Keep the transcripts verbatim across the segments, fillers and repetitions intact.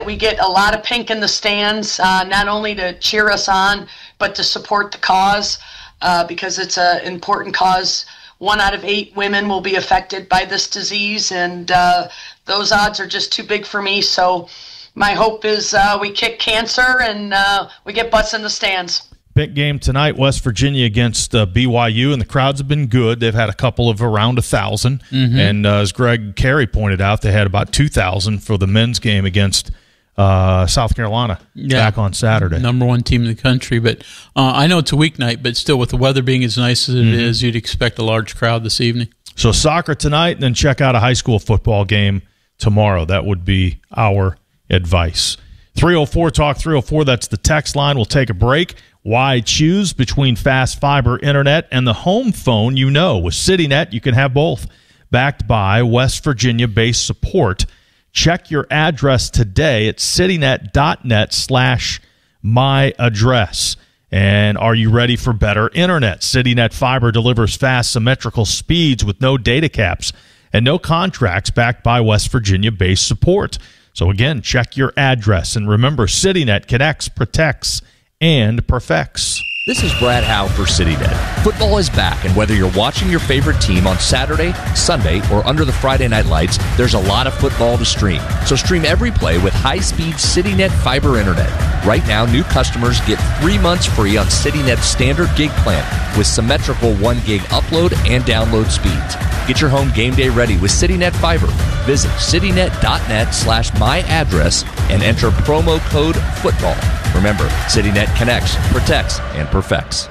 We get a lot of pink in the stands, uh, not only to cheer us on, but to support the cause, uh, because it's an important cause. One out of eight women will be affected by this disease, and uh, those odds are just too big for me. So my hope is uh, we kick cancer and uh, we get butts in the stands. Big game tonight, West Virginia against uh, B Y U, and the crowds have been good. They've had a couple of around one thousand, mm-hmm. and uh, as Greg Carey pointed out, they had about two thousand for the men's game against uh, South Carolina yeah. back on Saturday. Number one team in the country, but uh, I know it's a weeknight, but still with the weather being as nice as it mm-hmm. is, you'd expect a large crowd this evening. So soccer tonight, and then check out a high school football game tomorrow. That would be our advice. three oh four Talk three oh four, that's the text line. We'll take a break. Why choose between fast fiber internet and the home phone you know? With CityNet, you can have both. Backed by West Virginia-based support. Check your address today at citynet.net slash my address. And are you ready for better internet? CityNet Fiber delivers fast, symmetrical speeds with no data caps and no contracts, backed by West Virginia-based support. So again, check your address. And remember, CityNet connects, protects, and perfects. This is Brad Howe for CityNet. Football is back, and whether you're watching your favorite team on Saturday, Sunday, or under the Friday night lights, there's a lot of football to stream. So stream every play with high-speed CityNet fiber internet. Right now, new customers get three months free on CityNet's standard gig plan with symmetrical one gig upload and download speeds. Get your home game day ready with CityNet Fiber. Visit citynet.net slash my address and enter promo code football. Remember, CityNet connects, protects, and perfects.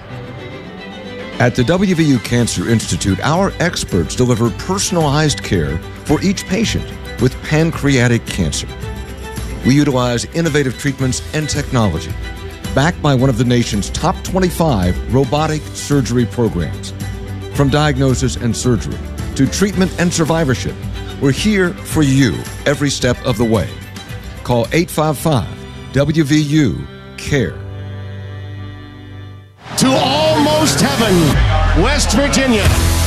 At the W V U Cancer Institute, our experts deliver personalized care for each patient with pancreatic cancer. We utilize innovative treatments and technology, backed by one of the nation's top twenty-five robotic surgery programs. From diagnosis and surgery to treatment and survivorship, we're here for you every step of the way. Call eight five five W V U CARE. To almost heaven, West Virginia.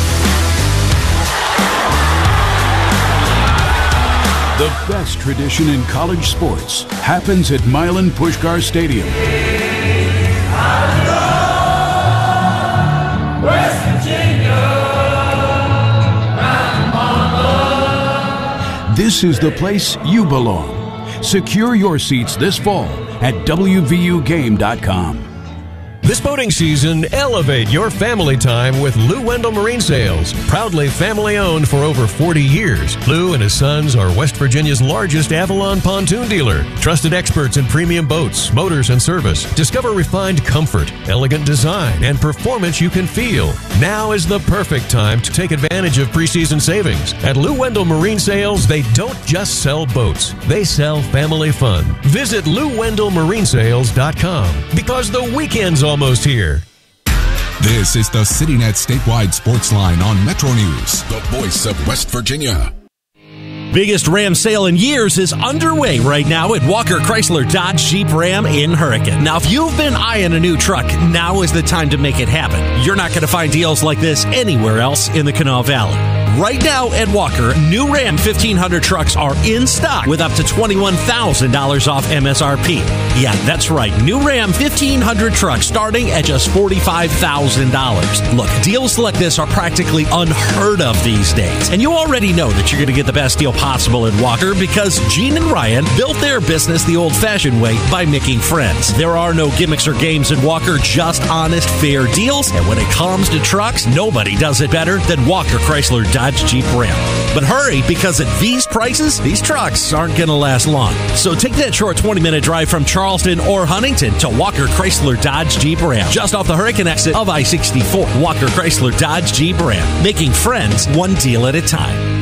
The best tradition in college sports happens at Milan Puskar Stadium. West Virginia. This is the place you belong. Secure your seats this fall at W V U game dot com. This boating season, elevate your family time with Lou Wendell Marine Sales. Proudly family-owned for over forty years, Lou and his sons are West Virginia's largest Avalon pontoon dealer. Trusted experts in premium boats, motors, and service. Discover refined comfort, elegant design, and performance you can feel. Now is the perfect time to take advantage of preseason savings. At Lou Wendell Marine Sales, they don't just sell boats. They sell family fun. Visit Lou Wendell Marine Sales dot com because the weekend's on almost here. This is the CityNet statewide sports line on Metro News, the voice of West Virginia. Biggest Ram sale in years is underway right now at Walker Chrysler Dodge Jeep Ram in Hurricane. Now, if you've been eyeing a new truck, now is the time to make it happen. You're not going to find deals like this anywhere else in the Kanawha Valley. Right now at Walker, new Ram fifteen hundred trucks are in stock with up to twenty-one thousand dollars off M S R P. Yeah, that's right. New Ram fifteen hundred trucks starting at just forty-five thousand dollars. Look, deals like this are practically unheard of these days. And you already know that you're going to get the best deal possible at Walker because Gene and Ryan built their business the old-fashioned way by making friends. There are no gimmicks or games at Walker, just honest, fair deals. And when it comes to trucks, nobody does it better than Walker Chrysler Dodge Jeep Ram. But hurry, because at these prices, these trucks aren't going to last long. So take that short twenty-minute drive from Charleston or Huntington to Walker Chrysler Dodge Jeep Ram, just off the Hurricane exit of I sixty-four. Walker Chrysler Dodge Jeep Ram, making friends one deal at a time.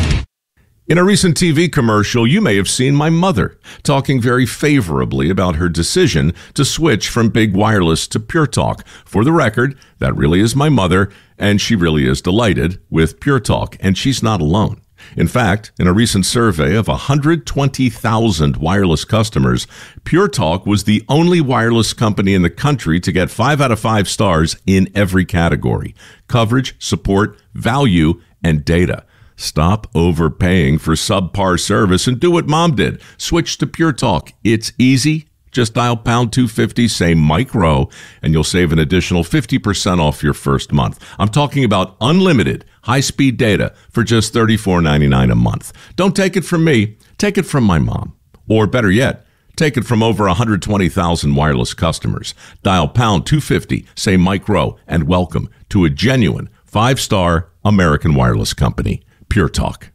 In a recent T V commercial, you may have seen my mother talking very favorably about her decision to switch from Big Wireless to Pure Talk. For the record, that really is my mother, and she really is delighted with Pure Talk, and she's not alone. In fact, in a recent survey of one hundred twenty thousand wireless customers, Pure Talk was the only wireless company in the country to get five out of five stars in every category: coverage, support, value, and data. Stop overpaying for subpar service and do what Mom did. Switch to Pure Talk. It's easy. Just dial pound two fifty, say Mike Rowe, and you'll save an additional fifty percent off your first month. I'm talking about unlimited high-speed data for just thirty-four ninety-nine a month. Don't take it from me. Take it from my mom. Or better yet, take it from over one hundred twenty thousand wireless customers. Dial pound two fifty, say Mike Rowe, and welcome to a genuine five-star American wireless company. Pure Talk.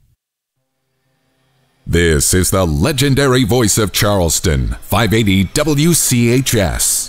This is the legendary voice of Charleston, five eighty W C H S.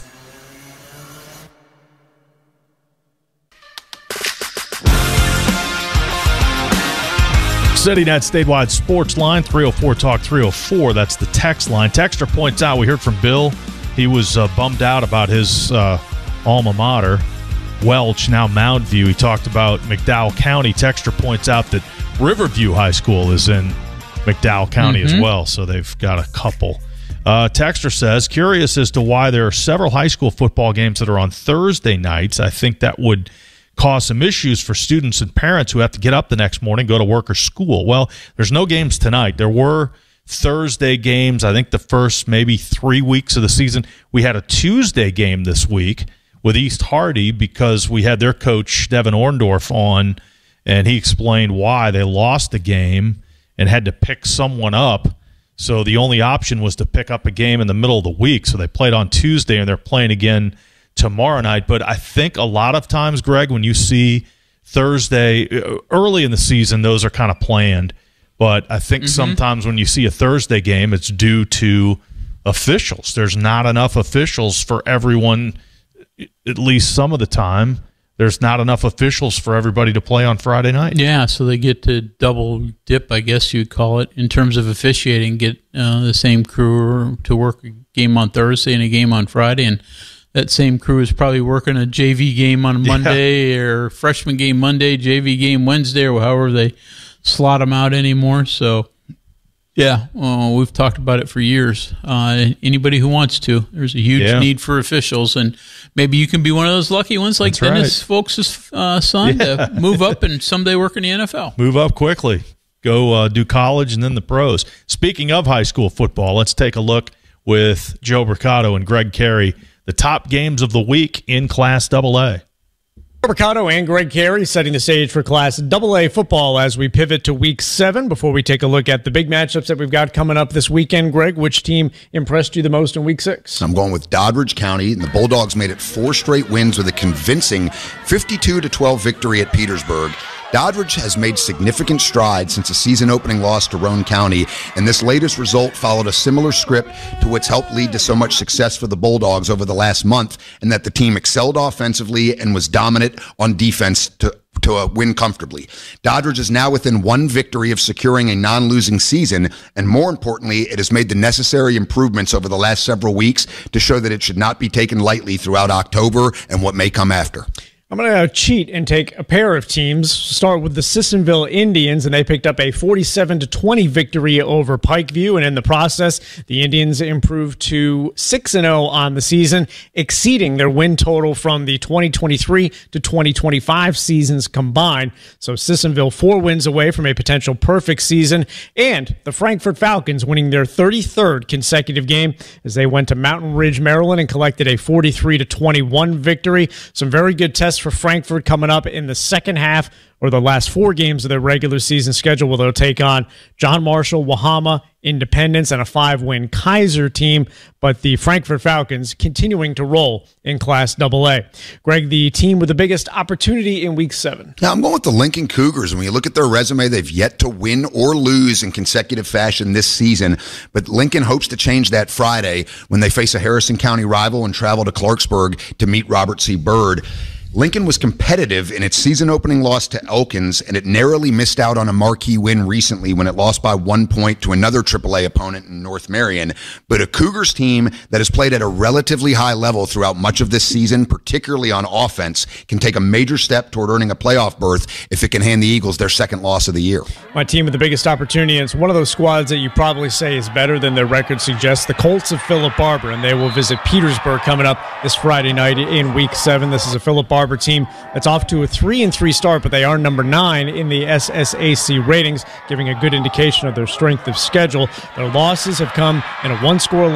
CityNet statewide sports line, three oh four talk three oh four. That's the text line. Texter points out, we heard from Bill, he was uh, bummed out about his uh, alma mater, Welch, now Mound View. He talked about McDowell County. Texter points out that Riverview High School is in McDowell County mm-hmm. as well, so they've got a couple. Uh, Texter says, curious as to why there are several high school football games that are on Thursday nights. I think that would cause some issues for students and parents who have to get up the next morning, go to work or school. Well, there's no games tonight. There were Thursday games, I think the first maybe three weeks of the season. We had a Tuesday game this week with East Hardy because we had their coach, Devin Orndorff, on, and he explained why they lost the game and had to pick someone up. So the only option was to pick up a game in the middle of the week. So they played on Tuesday, and they're playing again tomorrow night. But I think a lot of times, Greg, when you see Thursday, early in the season, those are kind of planned. But I think mm-hmm. sometimes when you see a Thursday game, it's due to officials. There's not enough officials for everyone, at least some of the time. There's not enough officials for everybody to play on Friday night. Yeah, so they get to double dip, I guess you'd call it, in terms of officiating, get uh, the same crew to work a game on Thursday and a game on Friday, and that same crew is probably working a J V game on Monday yeah. or freshman game Monday, J V game Wednesday, or however they slot them out anymore. So, yeah, uh, we've talked about it for years. Uh, anybody who wants to, there's a huge yeah. need for officials, and maybe you can be one of those lucky ones like That's Dennis right. Folks' uh, son yeah. to move up and someday work in the N F L. Move up quickly. Go uh, do college and then the pros. Speaking of high school football, let's take a look with Joe Mercado and Greg Carey, the top games of the week in Class double A. Mercado and Greg Carey setting the stage for Class double A football as we pivot to week seven. Before we take a look at the big matchups that we've got coming up this weekend, Greg, which team impressed you the most in week six? I'm going with Doddridge County, and the Bulldogs made it four straight wins with a convincing fifty-two to twelve victory at Petersburg. Doddridge has made significant strides since a season-opening loss to Roane County, and this latest result followed a similar script to what's helped lead to so much success for the Bulldogs over the last month, and that the team excelled offensively and was dominant on defense to to uh, win comfortably. Doddridge is now within one victory of securing a non-losing season, and more importantly, it has made the necessary improvements over the last several weeks to show that it should not be taken lightly throughout October and what may come after. I'm going to cheat and take a pair of teams. Start with the Sissonville Indians, and they picked up a forty-seven to twenty victory over Pikeview, and in the process, the Indians improved to six and oh on the season, exceeding their win total from the twenty twenty-three to twenty twenty-five seasons combined. So Sissonville four wins away from a potential perfect season, and the Frankfort Falcons winning their thirty-third consecutive game as they went to Mountain Ridge, Maryland, and collected a forty-three to twenty-one victory. Some very good tests for Frankfort coming up in the second half, or the last four games of their regular season schedule, where they'll take on John Marshall, Wahama, Independence, and a five-win Kaiser team. But the Frankfort Falcons continuing to roll in Class double A. Greg, the team with the biggest opportunity in Week seven. Yeah, I'm going with the Lincoln Cougars. When you look at their resume, they've yet to win or lose in consecutive fashion this season. But Lincoln hopes to change that Friday when they face a Harrison County rival and travel to Clarksburg to meet Robert C. Byrd. Lincoln was competitive in its season-opening loss to Elkins, and it narrowly missed out on a marquee win recently when it lost by one point to another triple A opponent in North Marion. But a Cougars team that has played at a relatively high level throughout much of this season, particularly on offense, can take a major step toward earning a playoff berth if it can hand the Eagles their second loss of the year. My team with the biggest opportunity, and it's one of those squads that you probably say is better than their record suggests, the Colts of Philip Barber, and they will visit Petersburg coming up this Friday night in Week seven. This is a Philip Barber Harbor team that's off to a three and three start, but they are number nine in the S S A C ratings, giving a good indication of their strength of schedule. Their losses have come in a one-score